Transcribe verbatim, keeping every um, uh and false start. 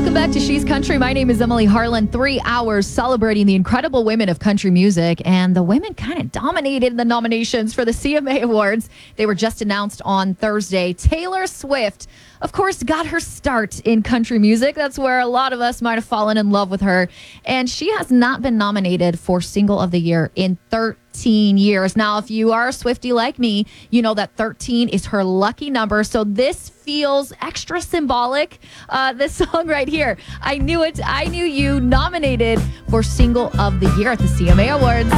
Welcome back to She's Country. My name is Emily Harlan. Three hours celebrating the incredible women of country music. And the women kind of dominated the nominations for the C M A Awards. They were just announced on Thursday. Taylor Swift, of course, got her start in country music. That's where a lot of us might have fallen in love with her. And she has not been nominated for Single of the Year in thirteen years. Now, if you are a Swiftie like me, you know that thirteen is her lucky number. So this feels extra symbolic. Uh, this song right here, I Knew It, I Knew You, nominated for Single of the Year at the C M A Awards.